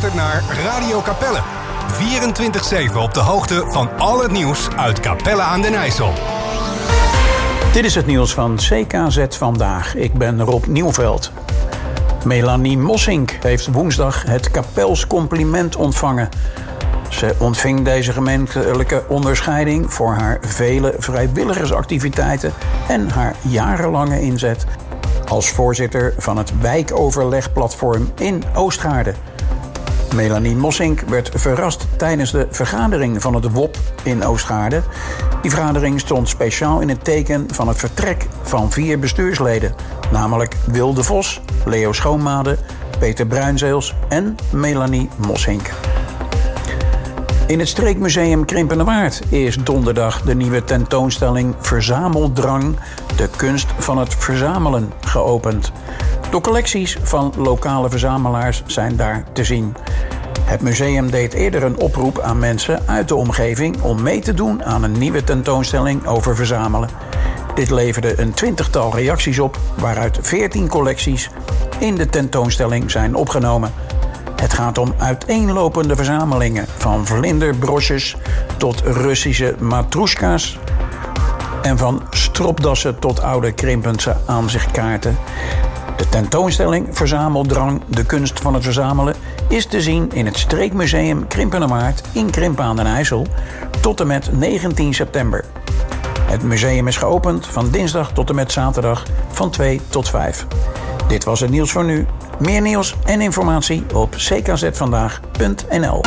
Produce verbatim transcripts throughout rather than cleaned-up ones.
luistert naar Radio Capelle. vierentwintig zeven op de hoogte van al het nieuws uit Capelle aan den IJssel. Dit is het nieuws van C K Z Vandaag. Ik ben Rob Nieuwveld. Melanie Mossink heeft woensdag het Kapels compliment ontvangen. Ze ontving deze gemeentelijke onderscheiding voor haar vele vrijwilligersactiviteiten en haar jarenlange inzet als voorzitter van het wijkoverlegplatform in Oostgaarde. Melanie Mossink werd verrast tijdens de vergadering van het W O P in Oostgaarde. Die vergadering stond speciaal in het teken van het vertrek van vier bestuursleden, namelijk Wil de Vos, Leo Schoonmade, Peter Bruinzeels en Melanie Mossink. In het Streekmuseum Krimpenerwaard is donderdag de nieuwe tentoonstelling Verzameldrang, de kunst van het verzamelen, geopend. De collecties van lokale verzamelaars zijn daar te zien. Het museum deed eerder een oproep aan mensen uit de omgeving om mee te doen aan een nieuwe tentoonstelling over verzamelen. Dit leverde een twintigtal reacties op, waaruit veertien collecties in de tentoonstelling zijn opgenomen. Het gaat om uiteenlopende verzamelingen, van vlinderbrosjes tot Russische matroeska's en van stropdassen tot oude Krimpense aanzichtkaarten. De tentoonstelling Verzameldrang, de kunst van het verzamelen, is te zien in het Streekmuseum Krimpenerwaard in Krimpen aan den IJssel tot en met negentien september. Het museum is geopend van dinsdag tot en met zaterdag van twee tot vijf. Dit was het nieuws voor nu. Meer nieuws en informatie op c k z vandaag punt n l.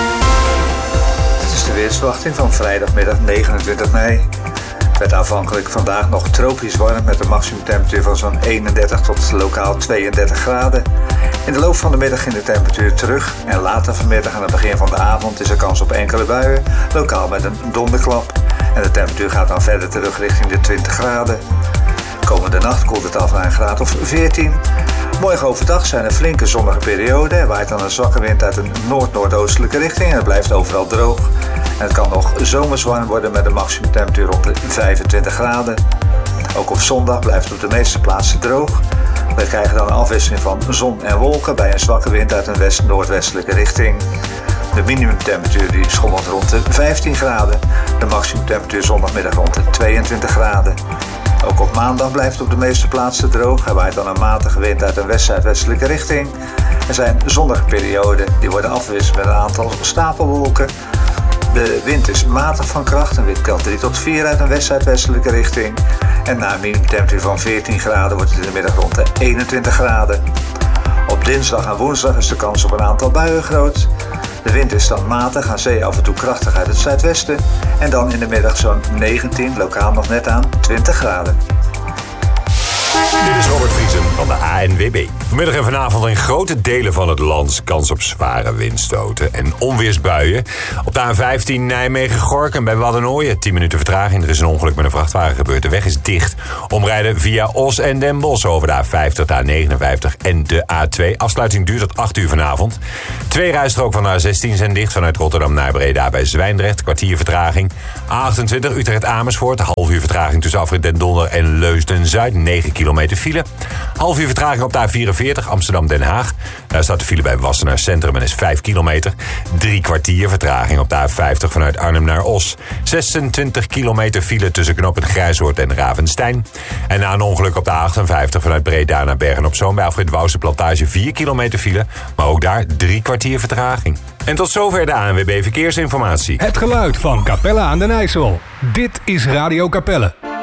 Dit is de weersverwachting van vrijdagmiddag negenentwintig mei. Het werd aanvankelijk vandaag nog tropisch warm met een maximumtemperatuur van zo'n eenendertig tot lokaal tweeëndertig graden. In de loop van de middag ging de temperatuur terug en later vanmiddag aan het begin van de avond is er kans op enkele buien, lokaal met een donderklap. En de temperatuur gaat dan verder terug richting de twintig graden. Komende nacht koelt het af naar een graad of veertien. Morgen overdag zijn er flinke zonnige perioden. Er waait dan een zwakke wind uit een noord-noordoostelijke richting en het blijft overal droog. En het kan nog zomers warm worden met een maximumtemperatuur rond de vijfentwintig graden. Ook op zondag blijft het op de meeste plaatsen droog. We krijgen dan een afwisseling van zon en wolken bij een zwakke wind uit een west-noordwestelijke richting. De minimumtemperatuur die schommelt rond de vijftien graden. De maximumtemperatuur zondagmiddag rond de tweeëntwintig graden. Ook op maandag blijft het op de meeste plaatsen droog. Er waait dan een matige wind uit een west-zuidwestelijke richting. Er zijn zonnige perioden die worden afgewisseld met een aantal stapelwolken. De wind is matig van kracht, een windkracht drie tot vier uit een west-zuidwestelijke richting. En na een minimumtemperatuur van veertien graden wordt het in de middag rond de eenentwintig graden. Op dinsdag en woensdag is de kans op een aantal buien groot. De wind is dan matig, aan zee af en toe krachtig uit het zuidwesten. En dan in de middag zo'n negentien, lokaal nog net aan twintig graden. Dit is Robert Vriesen van de A N W B. Vanmiddag en vanavond in grote delen van het land kans op zware windstoten en onweersbuien. Op de A vijftien Nijmegen-Gorinchem bij Waddenooien. tien minuten vertraging. Er is een ongeluk met een vrachtwagen gebeurd. De weg is dicht. Omrijden via Os en Den Bosch over de A vijftig, de A negenenvijftig en de A twee. Afsluiting duurt tot acht uur vanavond. Twee rijstroken van de A zestien zijn dicht vanuit Rotterdam naar Breda bij Zwijndrecht. Kwartier vertraging. A achtentwintig Utrecht-Amersfoort. Half uur vertraging tussen afrit Den Dolder en Leusden-Zuid. negen kilometer file. Half uur vertraging op de A vierenveertig Amsterdam-Den Haag. Daar staat de file bij Wassenaar Centrum en is vijf kilometer. Drie kwartier vertraging op de A vijftig vanuit Arnhem naar Os. zesentwintig kilometer file tussen knooppunt Grijzoord en Ravenstein. En na een ongeluk op de A achtenvijftig vanuit Breda naar Bergen-op-Zoom bij afrit Wouwse Plantage vier kilometer file. Maar ook daar drie kwartier vertraging. En tot zover de A N W B Verkeersinformatie. Het geluid van Capelle aan den IJssel. Dit is Radio Capelle.